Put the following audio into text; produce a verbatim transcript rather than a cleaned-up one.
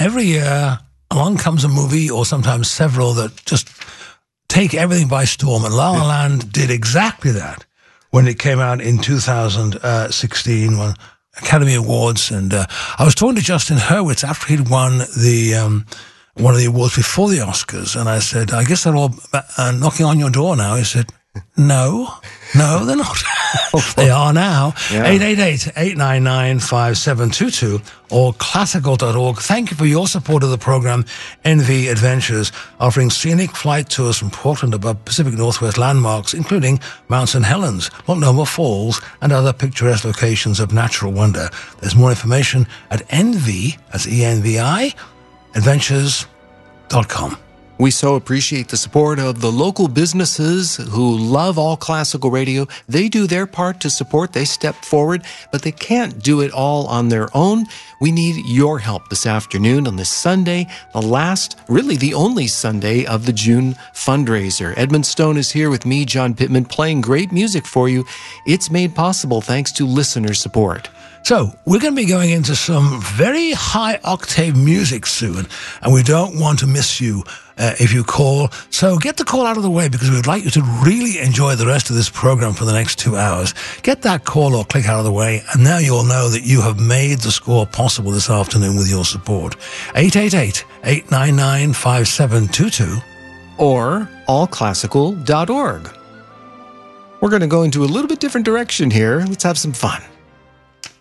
every year along comes a movie, or sometimes several, that just take everything by storm. And La La Land did exactly that when it came out in two thousand sixteen, when Academy Awards. And uh, I was talking to Justin Hurwitz after he'd won the um, one of the awards before the Oscars, and I said, I guess they're all uh, knocking on your door now. He said, no, no, they're not. They are now. Yeah. eight eight eight, eight nine nine, five seven two two or classical dot org. Thank you for your support of the program, N V Adventures, offering scenic flight tours from Portland above Pacific Northwest landmarks, including Mount Saint Helens, Multnomah Falls, and other picturesque locations of natural wonder. There's more information at N V, that's E N V I, adventures dot com. We so appreciate the support of the local businesses who love all classical radio. They do their part to support. They step forward, but they can't do it all on their own. We need your help this afternoon on this Sunday, the last, really the only Sunday of the June fundraiser. Edmund Stone is here with me, John Pittman, playing great music for you. It's made possible thanks to listener support. So, we're going to be going into some very high-octave music soon, and we don't want to miss you uh, if you call. So get the call out of the way, because we'd like you to really enjoy the rest of this program for the next two hours. Get that call or click out of the way, and now you'll know that you have made the score possible this afternoon with your support. eight eight eight, eight nine nine, five seven two two or all classical dot org. We're going to go into a little bit different direction here. Let's have some fun.